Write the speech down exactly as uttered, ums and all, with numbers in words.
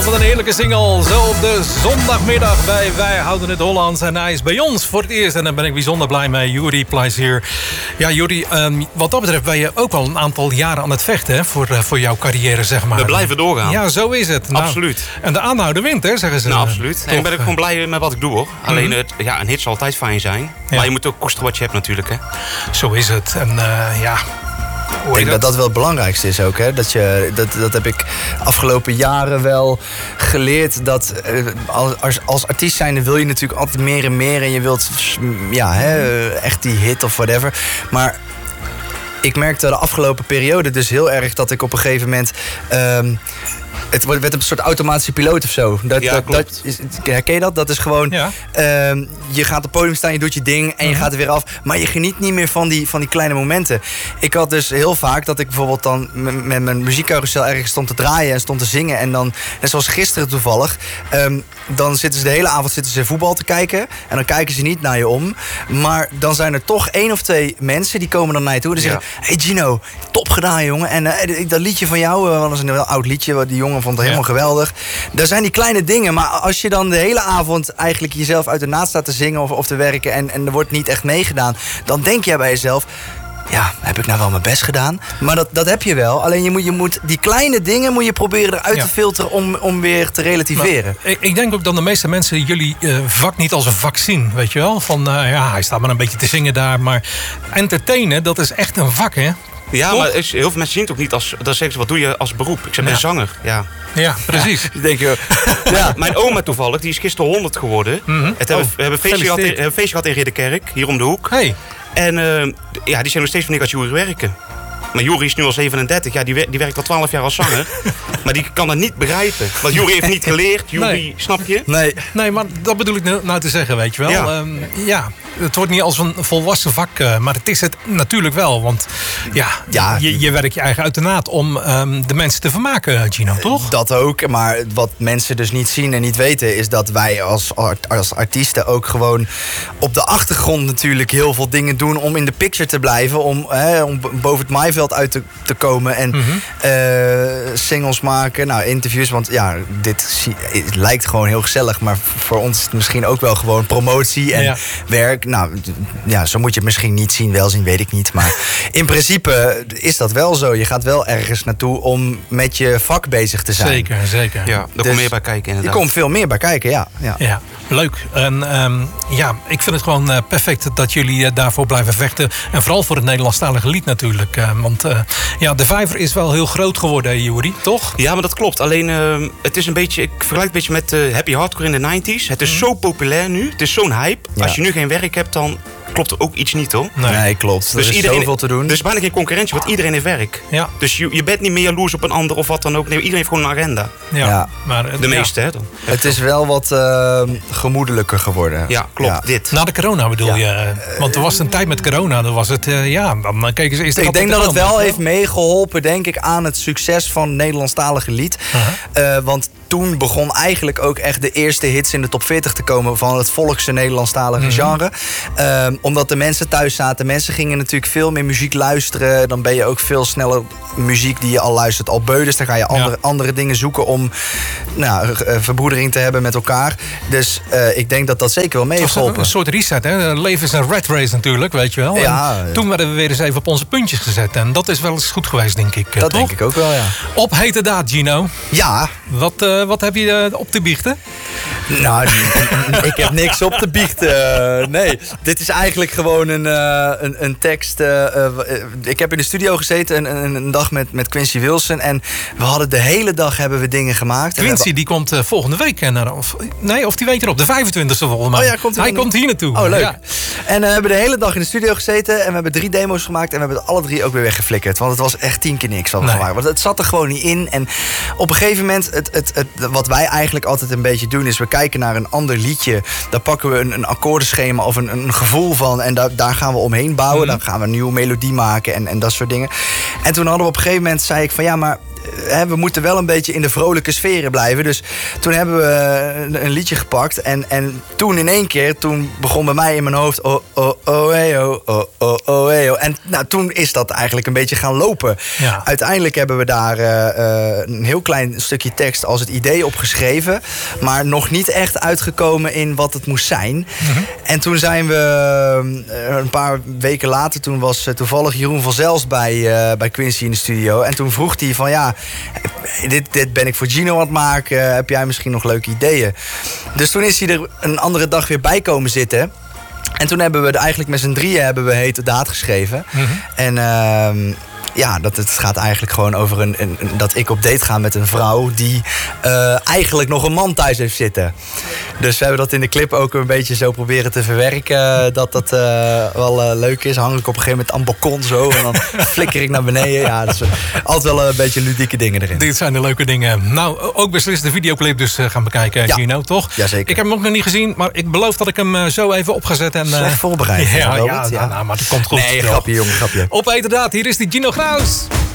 Wat een heerlijke single. Zo op de zondagmiddag bij Wij Houden het Hollands. En hij is bij ons voor het eerst. En daar ben ik bijzonder blij mee. Yuri Plezier. Ja, Yuri, um, wat dat betreft ben je ook al een aantal jaren aan het vechten. Hè, voor, uh, voor jouw carrière, zeg maar. We blijven doorgaan. Ja, zo is het. Nou, absoluut. En de aanhouden wint, hè, zeggen ze. Nou, absoluut. En ik ben ook gewoon blij met wat ik doe, hoor. Alleen, mm-hmm. het, ja, een hit zal altijd fijn zijn. Ja. Maar je moet ook kosten wat je hebt natuurlijk, hè. Zo is het. En uh, ja... Ik denk dat dat wel het belangrijkste is ook. Hè? Dat, je, dat, dat heb ik afgelopen jaren wel geleerd. Dat als, als artiest zijnde wil je natuurlijk altijd meer en meer. En je wilt ja, hè, echt die hit of whatever. Maar ik merkte de afgelopen periode dus heel erg dat ik op een gegeven moment... Um, Het werd een soort automatische piloot of zo. Dat, ja, dat, klopt. Dat, herken je dat? Dat is gewoon... Ja. Uh, je gaat op het podium staan, je doet je ding en je uh-huh. gaat er weer af. Maar je geniet niet meer van die, van die kleine momenten. Ik had dus heel vaak dat ik bijvoorbeeld dan met, met mijn muziekcarousel ergens stond te draaien en stond te zingen. En dan, net zoals gisteren toevallig, um, dan zitten ze de hele avond zitten ze voetbal te kijken. En dan kijken ze niet naar je om. Maar dan zijn er toch één of twee mensen die komen dan naar je toe. En die ja. zeggen, hey Gino, top gedaan jongen. En uh, dat liedje van jou, uh, dat is een heel oud liedje, die jongen vond het helemaal ja. geweldig. Er zijn die kleine dingen, maar als je dan de hele avond eigenlijk jezelf uit de naad staat te zingen of, of te werken en, en er wordt niet echt meegedaan, dan denk jij bij jezelf, ja, heb ik nou wel mijn best gedaan? Maar dat, dat heb je wel. Alleen je moet, je moet die kleine dingen moet je proberen eruit ja. te filteren om, om weer te relativeren. Maar, ik denk ook dat de meeste mensen jullie uh, vak niet als een vak zien, weet je wel? Van, uh, ja, hij staat maar een beetje te zingen daar, maar entertainen, dat is echt een vak, hè? Ja, Toch? maar heel veel mensen zien het ook niet als... Dan zeggen ze, wat doe je als beroep? Ik zeg, ben ja. zanger. Ja, ja precies. Ja, denk je, ja. Mijn oma toevallig, die is gisteren honderd geworden. Mm-hmm. Het hebben, oh, we hebben een feestje, gehad in, een feestje gehad in Ridderkerk, hier om de hoek. Hey. En uh, ja, die zijn nog steeds van ik als Yuri werken. Maar Yuri is nu al zevenendertig. Ja, die, die werkt al twaalf jaar als zanger. Maar die kan dat niet begrijpen. Want Yuri heeft niet geleerd. Yuri, nee. snap je? Nee. nee, maar dat bedoel ik nou te zeggen, weet je wel. Ja. Um, ja. Het wordt niet als een volwassen vak, uh, maar het is het natuurlijk wel. Want ja, ja. Je, je werkt je eigen uit de naad om um, de mensen te vermaken, Gino, toch? Dat ook, maar wat mensen dus niet zien en niet weten, is dat wij als, art, als artiesten ook gewoon op de achtergrond natuurlijk heel veel dingen doen om in de picture te blijven. Om, hè, om boven het maaiveld uit te, te komen en mm-hmm. uh, singles maken, nou, interviews. Want ja, dit het lijkt gewoon heel gezellig, maar voor ons is het misschien ook wel gewoon promotie en ja. werk. Nou, ja, zo moet je het misschien niet zien, wel zien, weet ik niet. Maar in principe is dat wel zo. Je gaat wel ergens naartoe om met je vak bezig te zijn. Zeker, zeker. Ja, daar dus komt meer bij kijken inderdaad. Er komt veel meer bij kijken, ja. Ja, ja leuk. En um, ja, ik vind het gewoon uh, perfect dat jullie uh, daarvoor blijven vechten. En vooral voor het Nederlandstalige lied natuurlijk. Uh, want uh, ja, de vijver is wel heel groot geworden, Yuri, toch? Ja, maar dat klopt. Alleen, uh, het is een beetje, ik vergelijk het een beetje met uh, happy hardcore in de negentig. Het is mm. zo populair nu. Het is zo'n hype. Ja. Als je nu geen werk hebt, dan klopt er ook iets niet, hoor. Nee, nee klopt. Er dus is iedereen, zoveel te doen. Er is bijna geen concurrentie, want iedereen heeft werk. Ja. Dus je, je bent niet meer jaloers op een ander of wat dan ook. Nee, iedereen heeft gewoon een agenda. Ja. ja. Maar, de ja. meeste, hè. Dan. Het is wel wat uh, gemoedelijker geworden. Ja, klopt. Ja. Dit. Na de corona bedoel ja. je? Want er was een tijd met corona. Dan was het, uh, ja, dan keken ze eerst. Ik denk dat het wel heeft meegeholpen, denk ik, aan het succes van het Nederlandstalige lied. Uh-huh. Uh, want toen begon eigenlijk ook echt de eerste hits in de top veertig te komen van het volkse Nederlandstalige mm-hmm. genre. Uh, omdat de mensen thuis zaten. Mensen gingen natuurlijk veel meer muziek luisteren. Dan ben je ook veel sneller muziek die je al luistert al beu. Dus dan ga je andere, ja. andere dingen zoeken om nou, verbroedering te hebben met elkaar. Dus uh, ik denk dat dat zeker wel mee heeft geholpen. Een soort reset, hè? Leven is een rat race natuurlijk, weet je wel. Ja, en toen werden we weer eens even op onze puntjes gezet. En dat is wel eens goed geweest, denk ik. Dat toch? denk ik ook wel, ja. Op hete daad, Gino. Ja. Wat, uh, wat heb je uh, op te biechten? Nou, ik heb niks op te biechten. Nee, dit is eigenlijk gewoon een, uh, een, een tekst. Uh, uh, ik heb in de studio gezeten een, een, een dag met, met Quincy Wilson. En we hadden de hele dag hebben we dingen gemaakt. Quincy hebben... die komt uh, volgende week. Naar, of, nee, of die week erop. De vijfentwintigste volgens mij. Oh ja, komt hij hij komt hier naartoe. Oh, leuk. Ja. En uh, we hebben de hele dag in de studio gezeten. En we hebben drie demo's gemaakt. En we hebben het alle drie ook weer weggeflikkerd. Want het was echt tien keer niks wat we nee. gemaakt. Want het zat er gewoon niet in. En op een gegeven moment, het, het, het, wat wij eigenlijk altijd een beetje doen, is we kijken naar een ander liedje. Daar pakken we een, een akkoordenschema of een, een gevoel van. En daar, daar gaan we omheen bouwen. Mm-hmm. Dan gaan we een nieuwe melodie maken en, en dat soort dingen. En toen hadden we op een gegeven moment, zei ik van ja, maar hè, we moeten wel een beetje in de vrolijke sferen blijven. Dus toen hebben we een, een liedje gepakt. En, en toen in één keer, toen begon bij mij in mijn hoofd... Oh, oh, oh, hey, oh, oh, oh, oh, hey, oh. En nou, toen is dat eigenlijk een beetje gaan lopen. Ja. Uiteindelijk hebben we daar uh, uh, een heel klein stukje tekst als het idee opgeschreven. Maar nog niet echt uitgekomen in wat het moest zijn. Mm-hmm. En toen zijn we uh, een paar weken later... toen was uh, toevallig Jeroen van Zelst bij, uh, bij Quincy in de studio. En toen vroeg hij van ja, dit, dit ben ik voor Gino aan het maken. Heb jij misschien nog leuke ideeën? Dus toen is hij er een andere dag weer bij komen zitten. En toen hebben we er eigenlijk met z'n drieën hebben we Hete Daad geschreven. Mm-hmm. En uh, ja, dat, het gaat eigenlijk gewoon over een, een, dat ik op date ga met een vrouw... die uh, eigenlijk nog een man thuis heeft zitten. Dus we hebben dat in de clip ook een beetje zo proberen te verwerken... dat dat uh, wel uh, leuk is. Hang ik op een gegeven moment aan het balkon zo... en dan flikker ik naar beneden. Ja, dat is altijd wel een beetje ludieke dingen erin. Dit zijn de leuke dingen. Nou, ook beslist de videoclip dus uh, gaan bekijken, ja. Gino, toch? Jazeker. Ik heb hem ook nog niet gezien, maar ik beloof dat ik hem uh, zo even op ga zetten. En, uh, Slecht voorbereid. Ja, ja, ja, ja, ja. Nou, maar dat komt goed. Nee, grapje jongen, grapje. Op inderdaad, hier is die Gino Graus.